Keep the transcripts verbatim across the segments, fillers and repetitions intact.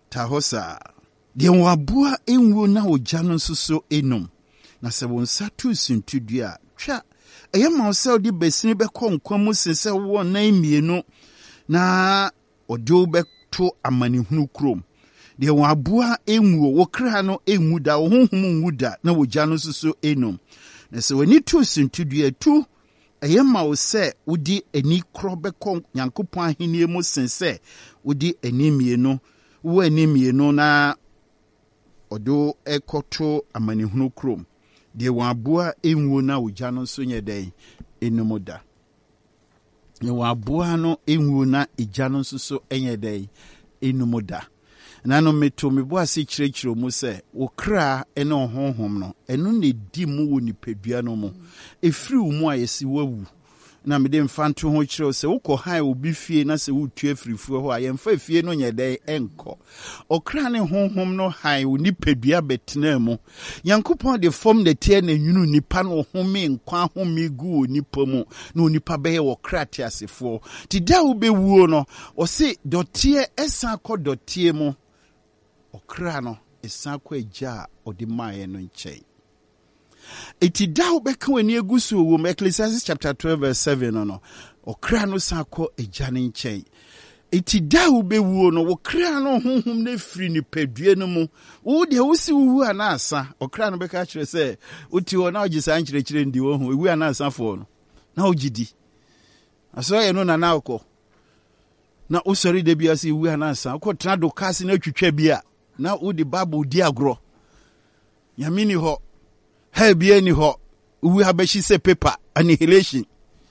tahosa de wabua enwo na ogya no nsoso enum na se won satu sintudua twa eye ma se de besini be konkwa mu sese wo na emienu na ode be to amanehunu krom de wabua enwo wo kra no enwu da wo honhom nwu da na ogya no nsoso enum na se woni tu sintudua tu eye ma wo se wodi ani kro be kon Nyankopon ahenie mu sense wodi ani mienu wo ani mienu na odo ekoto amanehunu krom de wabua enwo na ogya no so nyeden enumoda ne wabua no enwo na egya no so enyeden enumoda na no meto mebo ase kirekire mu se wo kra ene honhom no eno ne di mu wo nipadua no mu efiri wo mu ayesi wawu na mede mfanto ho kire se wo ko han obi fie na se wo tu afirifuo ho ayemfa fie no nyeden enko okra ne honhom no han wo nipadua betena mu Yankopon de form de tie na nwunu nipa no home nkwa home gu nipa mu na nipa be wo kra te asefo ti da wo be wuo no o se dotie esa kɔ dotie mu okra no esa kɔ agya ode maaye no nkyɛn eti da wo be ka wani egusu wo Ecclesiastes chapter twelve verse seven no no okra no sa kɔ agya ne nkyɛn eti da wo be wuo no wo kra no honhom na firi ni padua no mu wo de wo si wu ana asa okra no be ka kyerɛ sɛ oti wo na ogisa nkyerɛkyerɛ ndi wo ho ewu ana asa fo no na ogidi aso ye no na na akɔ na usori de bia si wu ana asa ko tena do kasi na twitwa bia na wo de bible di agro yamini ho ha bia ni ho wu ha beshi se paper annihilation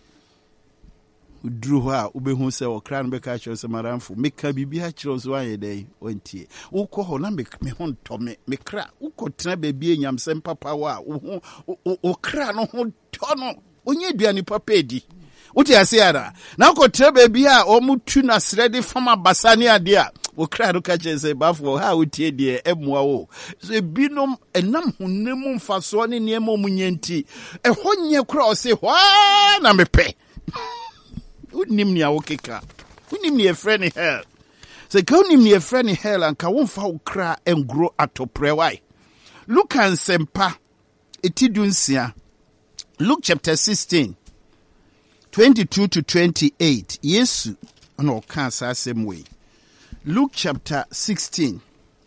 udru ho a ubehu se okra no be ka kyerɛ se maramfo meka bibia kyerɛ so ayɛ dai ontie wo kɔ ho na me me ho ntɔme me kra wo kɔ tena ba bia nyamsɛm papa wa wo okra no ho tɔno onye duani papa edi uti asiara na ko trebe bia o mutu na srede fama basani ade a wo kra no ka kyerɛ sɛ bafo ha utie de emua wo so binom enam honam mfaso ne ne ema omunyanti ɛhɔ nye kra o se hwa na mepɛ unim ni awo keka unim ni efre ni hell se ka unim ni efre ni hell anka wo mfa wo kra engro atopre wai Luke and Sempa etidunsia Luke chapter sixteen twenty-two to twenty-eight Yesu no can say same way Luke chapter sixteen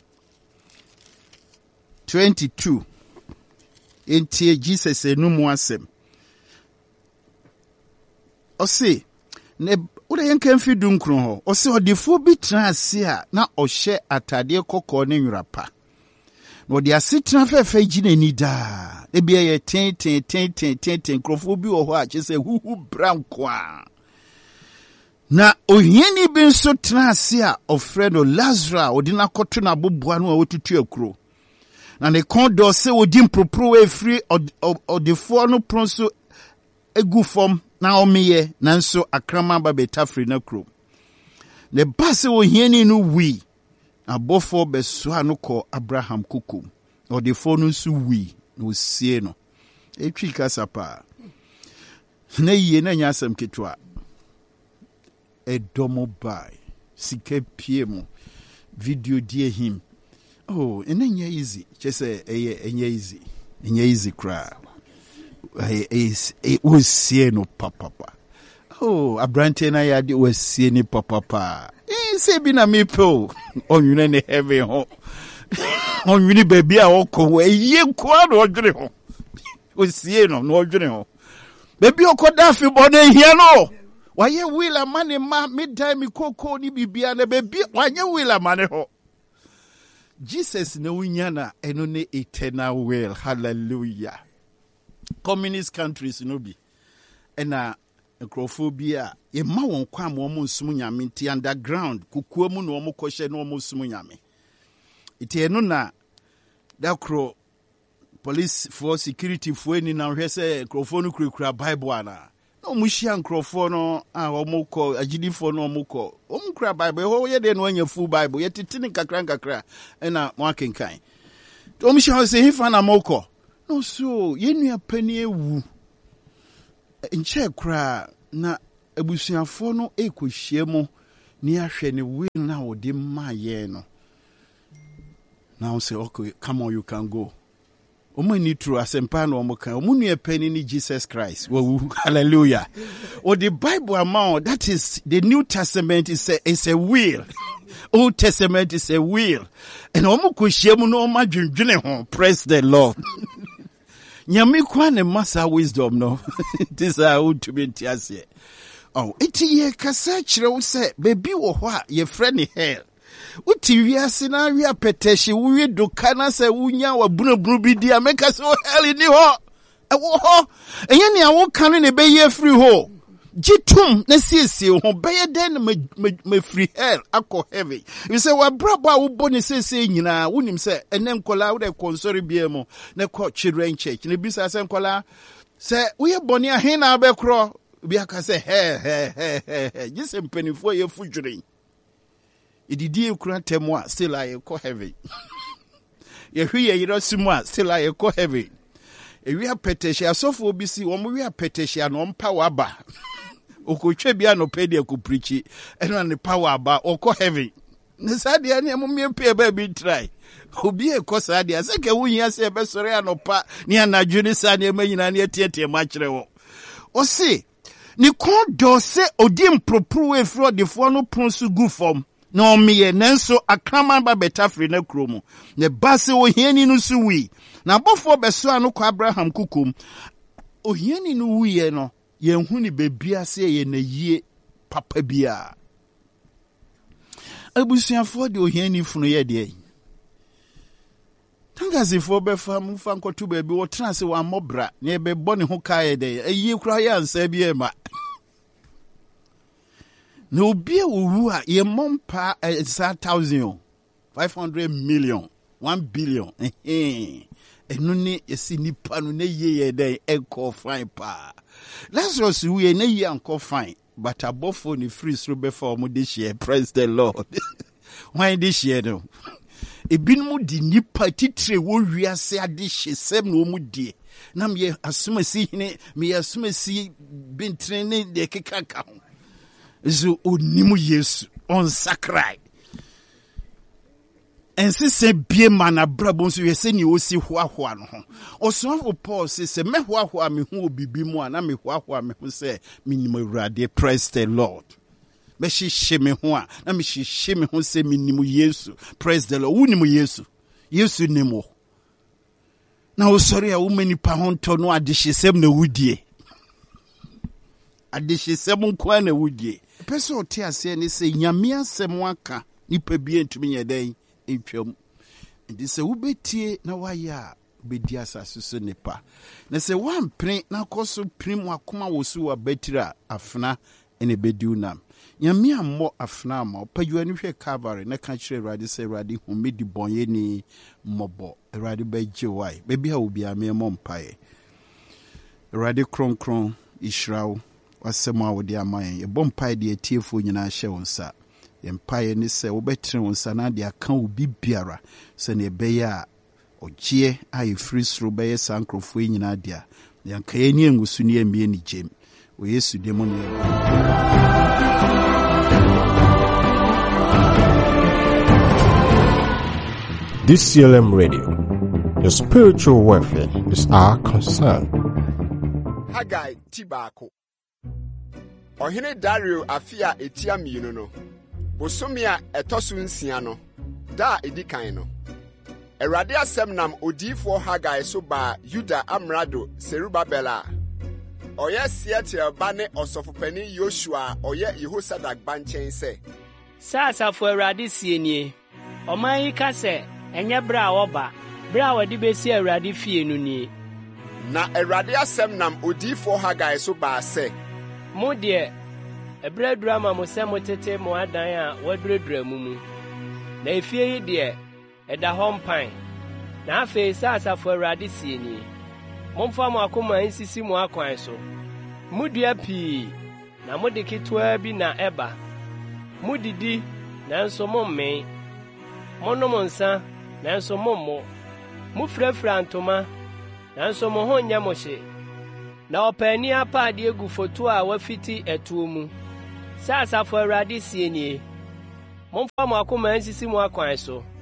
twenty-two enti Jesus enum asem o say ne ura yankan fi dunkron ho o say odefo bi transe a na ohye atade kokko ne nwrapa no de asetra fefe gina ni da e bia ye ten ten ten ten ten ten krofo bi wo ho a che say huhu branko a na ohiani bi nso transe a ofre no Lazarus odina koto na boboa no a wotutu akuro na ne kondo se odi mpropro we free odefo no pronso egu fom na omiye nanso akrama ba betafri na kro ne base ohiani no wi abofo beso anoko Abraham kukum odefo no nso wi no sie no etwi kasapa na yie na nyasam ketwa edomo bai sike piemo video die him oh enenya easy chese eye enye easy enye easy cry is it was sie no papa oh abrante na ya de was sie ni papa eh se bi na me po onwune ne heaven ho onwune baby a okọ eye kwa no odwere ho was sie no no odwere ho baby okoda fi bo na hia no waye wila mane ma midtime koko ni bibia na baby waye wila mane ho Jesus na wunya na eno ne eternal will hallelujah communist countries no bi ena necrophobia ye ma won kwa ma omo nsum nyame ti underground kukuo mu na omo kohye na omo sum nyame iti eno na dakro police for security for any na hwe se necropho no kurakura bible ana na omo hia necropho no a omo ko agidifo no omo ko omo kura bible ho ye de no anya full bible ye titini kakra kakra ena mo akenkan omo hia se hifa na moko no so yenu apani ewu nche kra na abusuafo no ekohie mu ni ahwe ne we na wode maye no Now say, okay, come on, you can go. Omani true asempano omoka. Omunu e penny ni Jesus Christ. Well, hallelujah. Or the Bible amount, that is the New Testament is a is a will. Old Testament is a will. And omuku shemu no ma dwendwene ho. Praise the Lord. Nyame kwa ne masa wisdom no. This is how to be tiase. Oh, iti ye kasa kire wo se baby wo ho a ye friend hell. Uti wiase na wia peteshi wuye dokana se wunya wa bunabunu bi dia meka se o hell ni ho e wo ho enye ne awo kan ne be ye free ho gitum na siesie ho be ye den me me free hell akọ heaven you say wa brabo a wo bo ne siesie nyina wonim se ene nkola wo de konsori bia mu na ko children church ne bisa se nkola se wo ye boni ahe na abekro bia ka se he he he he gise mpanifo ye fudwuren ididi ekura temwa still I go heaven. Ye hwe ye rosimo still I go heaven. E wi apetehia asofo obi si wo mo wi apetehia no mpa waba. Okotwe bia no pedi ku preachi eno ne power aba oko heaven. Ne sadia ne mo mpe ba bi try. Obi e ko sadia se ke wunya se be sore anopa ne anadwo ne sadia manyina ne tietie ma kire wo. O se ni kon do se odi impropru e fro de fo no ponsu gu form. No me nanso akraman ba betafre na kromu ne base ohiani no su wi na bofo beso anu kwa Abraham kukum ohiani no wiye no ye hu ni bebia se ye na yie papa bia abusuafo de ohiani funu ye de tangazifo be fam fa nkotu ba bi wo trance wa mobra ne be bone ho kae de ayi kura ya ansa bi e ma no be wu a ye mompa a thousand five hundred million one billion eh enu ni esi nipa no na ye ye den enko fine pa Lazarus we na ye enko fine but abofo ni free through before mo this year praise the Lord why this year no ebinmu di nipa titre wo wiase ade hyesem no mu die na me asumasi hine me asumasi bintrene de kekaka ho zo onimu Yesu on sakrai ense se bie mana brabo so yese ni osi hoahoa no ho osofo Paul se se me hoahoa me hu obibi mu ana me hoahoa me hu se minimo Awurade praise the Lord me hihye me ho a na me hihye me ho se minimo Yesu praise the Lord wunimu Yesu Yesu nimo na osori a wo manipa ho nto no adehyesem na wudie adehyesem nko na wudie pese ote ase ne se nyame asem aka nipa bi entumi yeden entwam ndi se wubetie na waya obedi asase so nipa na se wampre na koso prim akoma wosu wa betira afna ene bediunam nyame ammo afna ma pajuani hwe Calvary na ka kire Awurade se Awurade humedi bonye ni mobo Awurade beje wai bebi ha obi amemo mpae Awurade kronkron Israel wasema awodi amayen e bompae de atiefo nyina hye wonsa ye mpae ni se wobetre wonsa na de aka obi biara se ne beya ogie ayi free through beye sankrofo nyina dia yanka ye ni engusu ni emie ni jem o Yesu de mo ne This C L M Radio, your spiritual welfare is our concern. Haggai Tibako Ohene Dario afia etia mienu no bosomia etoso nsia no da edikan no Awurade asem nam odifo Haggai so ba Yuda amrado Serubabela oye Seatia bane osofopani Yoshua oye Yehosadak banchen se Sasafo Awurade sienie oman yi ka se enye bra woba bra wadi besi Awurade fie no nie na Awurade asem nam odifo Haggai so ba se mo de ebredura ma mo se mo tete mo adan a wadredura mu mu na efie yi de eda hompan na afi Sasafo Awurade sienie momfa mo akoma nsisi mo akwan so mudua pii na mode ketwa bi na eba mudidi nanso momme monom nsa nanso mommo mufrafra ntoma nanso mo ho nya mo hye na opani apade egu foto a wafiti etuo mu Sasafo Awurade sienie momfa mo akoma nsisi mo akwan so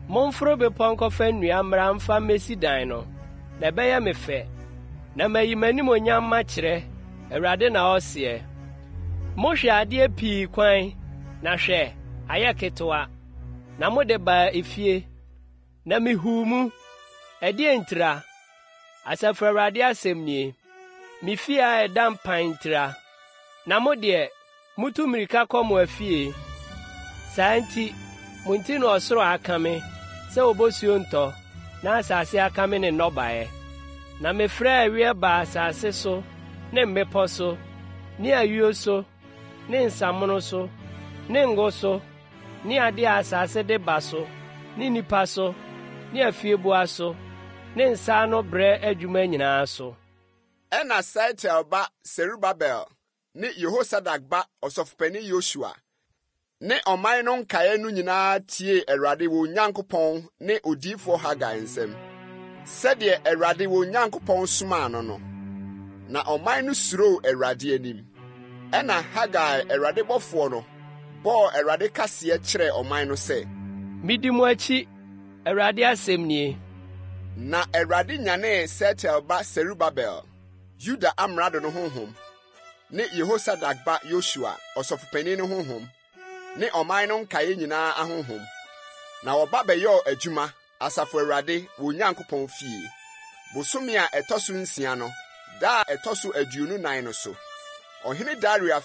Momforo bepɔ nkɔfa nnua mmra mfa mmesi dan no, na ɛbɛyɛ me fɛ, na mayi m'anim onyam makyerɛ, Awurade na ɔseɛ. Mohwɛ adeɛ pii kwan, na hwɛ, ayɛ ketewa, na mode baa efie, na mihuu mu, ɛdeɛ ntira, Asafo Awurade asɛm nie, me fie a ɛda mpan ntira, na mo deɛ, mutu mmirika kɔ mo afie. Saa nti, mo nti na ɔsoro aka me, sɛ obosuo ntɔ, na asase aka me ne nnɔbaeɛ. Na mefrɛ awie ba asase so, ne mmepɔ so, ne ayuo so, ne nsamono so, ne ngo so, ne ade a asase de ba so, ne nipa so, ne afieboa so, ne nsa no brɛ adwuma nyinaa so. Ɛna Sealtiel ba Serubabel ne Yehosadak ba Ɔsɔfopani Yosua ne ɔman no nkae no nyinaa tie Awurade wɔ Nyankopɔn ne Odiyifoɔ Hagai nsɛm. Sɛdeɛ Awurade wɔ Nyankopɔn somaa no no, na ɔman no suroo Awurade anim. Ɛna Hagai Awurade bɔfoɔ no bɔɔ Awurade kaseɛ kyerɛ ɔman no sɛ, Midi mo akyi, Awurade asɛm nie. Na Awurade nyanee Sealtiel ba Serubabel, Yuda amrado no honhom, ne Yehosadak ba Yosua ɔsɔfopani no honhom, ne ɔman no nkae nyinaa ahonhom. Na wɔba bɛyɛɛ adwuma Asafo Awurade wɔ Nyankopɔn fie. Bosome a ɛtɔ so nsia no, da a ɛtɔ so aduonu nan no so. Ɔhene Dario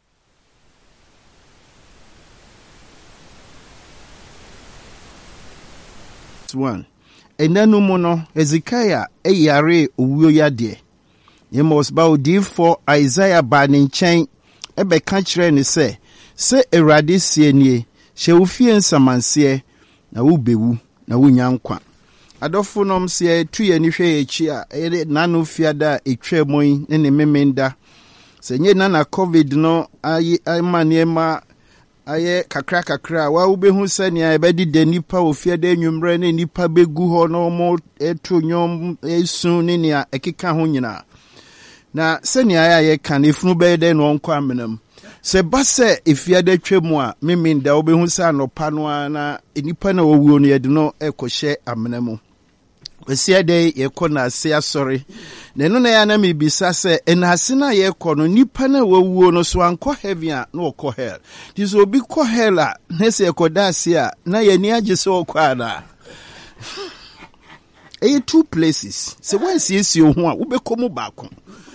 one. Enanu mu no Hezekiah eyare owuo yade. Yemos ba odifo Isaiah ba ne nkyɛn ɛbɛka kyerɛ ne sɛ sɛ Awurade sie nie hyɛ wo fie nsamanseɛ na wo bewu na wo nya nkwa. Adɔfo nom sɛ tu yɛ ni hwɛ echi a ɛyɛ nano fiada etwa moyi ne ne memenda. Sɛ nye na na COVID no ayi amaniema aye kakra kakra wa ubehu sania ebedi de nipa ofia de nwumre ne nipa begu ho no mo eto nyom esu ne nia ekeka ho nyina na sania ya ye kan efunu be de no nkwa amenam se base efia de twemu a meminda ubehu sa no pa no na nipa na owuo no ye de no ekohye amenamu wesia de ye kɔ na ase asɔre na no na ya na mebisa sɛ enase na ye kɔ no nipa na wawuo no so ankɔ heaven a na ɔkɔ hell diso obi kɔ hell a na se ekɔda ase a na ye ni agye sɛ ɔkɔ ana e two places se wan siesie ho a wobɛkɔ mu baako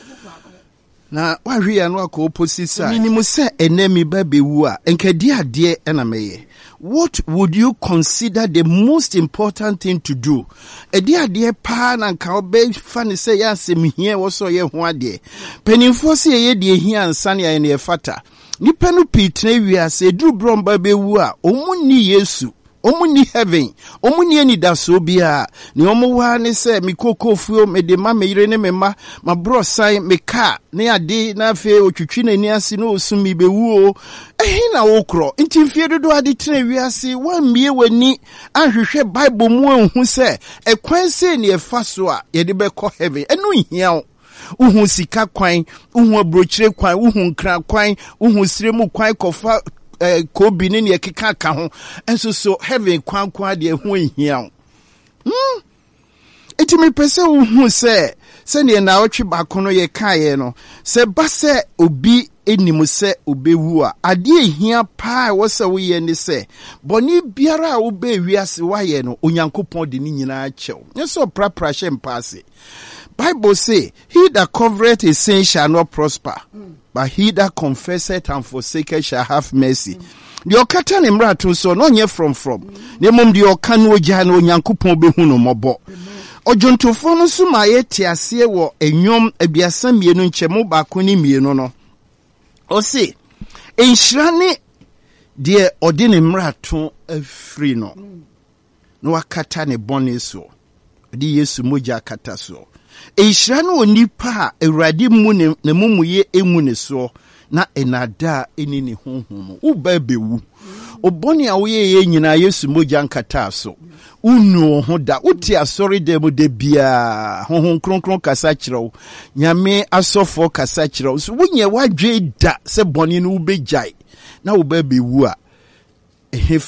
na wahwe ya no akɔ opposite side minimu sɛ enemi ba bewu a enkadi ade ɛna meye. What would you consider the most important thing to do? Edi ade pa na nka obe fa ne sɛ ya asɛm hia wo so ye ho ade. Penimfo se ye de hia ansa ne ye ne fata. Nipa no pitna wiase duru bromba bewu a omunni Yesu. Omuni heaven, omuni eni da so bia, ni omu wa ne se mi koko fuo me de ma me yire ne me ma, ma bro sai me ka, ne ade na fe otwitwi na ni ase no osumi bewu o. Ehi na wokro, nti mfie dodo ade tena wiase, wa mie wani ahwehwe Bible mu anhu se, ekwan se ne efa so a ye de be kɔ heaven. Enu hia o. Uhu sika kwan, uhu abrochire kwan, uhu nkra kwan, uhu siremu kwan kofa Eh, kobi ne ne keka ka ho enso so heaven kwan kwan de ho hia hm eti me pese wo hu se se ne na otwe baako no ye kae no se ba se obi enimu se obewu a ade hia pa wo se wo ye ne se boni biara a wo be wiase wa ye no onyankopon de ni nyina achew nso prapra hye mpase. Bible say, he that covereth his sin shall not prosper, mm. but he that confesseth and forsaketh shall have mercy. The okata ne mra to so no nye from from. Ne mom the okanu ogya na onyankopon behu no mobo. Ojontofo no so ma ye tiase wo enwom abiasa mienu nkyemu baako ni mienu no. O se, enhyira ne de ode ne mra to afri no. No akata ne bone so. Di Yesu mogya akata so. Ehyira no onipa a Awurade mu ne ne mumuye emu ne so na enada eni ne honhom wo ba bewu oboni a wo ye nyina Yesu mogya nkata so unu ho da uti asori de mu de bia honhom kronkron kasa kyerɛw nyame asofo kasa kyerɛw so wonye wadwe da se boni no wo begyae na wo ba bewu a ehe